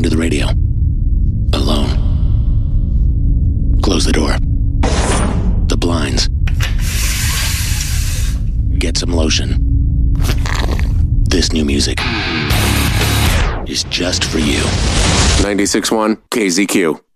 listening to the radio. Alone. Close the door. The blinds. Get some lotion. This new music is just for you. 96.1 KZQ.